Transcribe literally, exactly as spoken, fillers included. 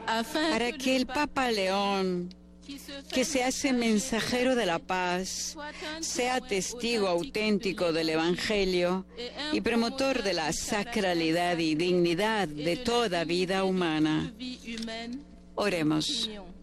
para que el Papa León, que se hace mensajero de la paz, sea testigo auténtico del Evangelio y promotor de la sacralidad y dignidad de toda vida humana. Oremos.